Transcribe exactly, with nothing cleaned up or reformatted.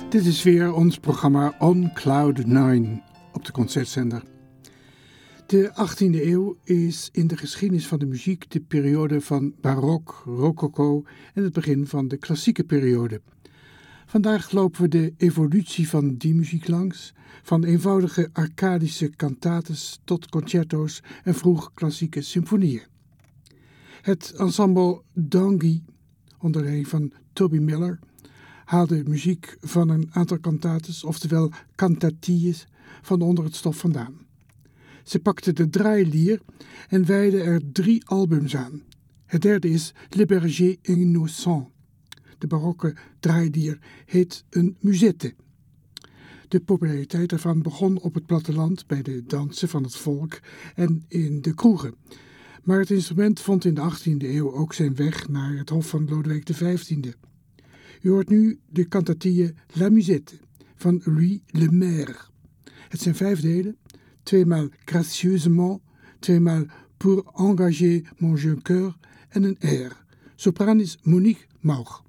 Dit is weer ons programma On Cloud nine op de Concertzender. De achttiende eeuw is in de geschiedenis van de muziek de periode van barok, rococo en het begin van de klassieke periode. Vandaag lopen we de evolutie van die muziek langs, van eenvoudige arcadische cantates tot concerto's en vroeg klassieke symfonieën. Het ensemble Dangui, onder leiding van Toby Miller, haalde muziek van een aantal cantates, oftewel cantatilles, van onder het stof vandaan. Ze pakten de draailier en wijden er drie albums aan. Het derde is Le Berger Innocent. De barokke draailier heet een musette. De populariteit ervan begon op het platteland bij de dansen van het volk en in de kroegen. Maar het instrument vond in de achttiende eeuw ook zijn weg naar het hof van Lodewijk de vijftiende. U hoort nu de cantatille La Musette van Louis Le Maire. Het zijn vijf delen, tweemaal gracieusement, tweemaal Pour engager mon jeune cœur en een air. Sopraan is Monique Mauch.